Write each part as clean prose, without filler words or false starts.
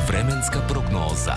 Vremenska prognoza.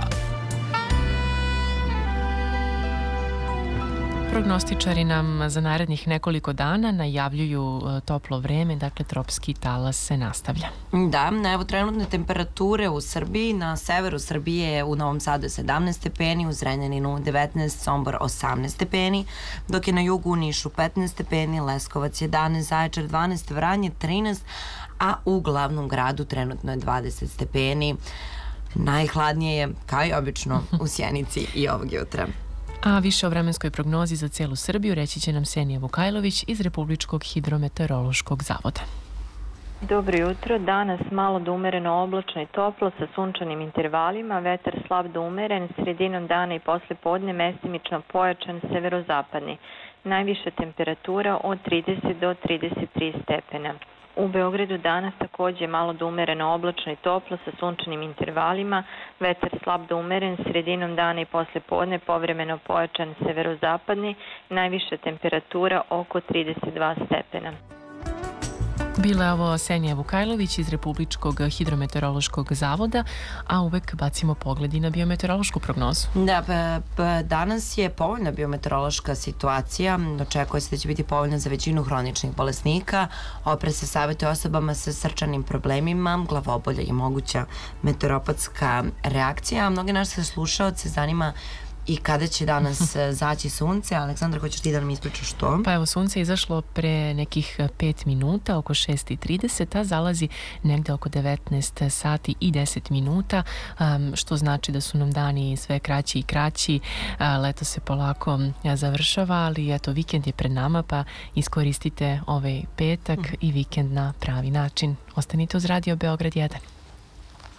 Prognostičari nam za narednih nekoliko dana najavljuju toplo vreme, dakle tropski talas se nastavlja. Da, evo trenutne temperature u Srbiji. Na severu Srbije u Novom Sadu 17 stepeni, u Zrenjaninu 19, Sombor 18 stepeni, dok je na jugu u Nišu 15 stepeni, Leskovac 11, Zaječar 12, Vranje 13, a u glavnom gradu trenutno je 20 stepeni. Najhladnije je, kao i obično, u Sjenici i ovog jutra. A više o vremenskoj prognozi za celu Srbiju reći će nam Senija Vukajlović iz Republičkog hidrometeorološkog zavoda. Dobro jutro, danas malo do umereno oblačno i toplo sa sunčanim intervalima, vetar slab do umeren, sredinom dana i posle podne mestimično pojačan severozapadni. Najviša temperatura od 30 do 33 stepena. U Beogradu danas takođe malo do umereno oblačno i toplo sa sunčanim intervalima, vetar slab do umeren, sredinom dana i posle podne povremeno pojačan severozapadni, najviša temperatura oko 32 stepena. Bila je ovo Senija Vukajlović iz Republičkog hidrometeorološkog zavoda, a uvek bacimo pogled i na biometeorološku prognozu. Da, danas je povoljna biometeorološka situacija. Očekuje se da će biti povoljna za većinu hroničnih bolesnika. Oprez se savjetuje osobama sa srčanim problemima, glavobolja i moguća meteoropatska reakcija. Mnogi naši slušaoci zanima i kada će danas zaći sunce. Aleksandra, hoćeš ti da nam ispričaš to? Pa evo, sunce je izašlo pre nekih 5 minuta, oko 6:30, a zalazi negde oko 19 sati i 10 minuta, što znači da su nam dani sve kraći i kraći. Leto se polako završava, ali eto, vikend je pred nama, pa iskoristite ovaj petak i vikend na pravi način. Ostanite uz Radio Beograd 1.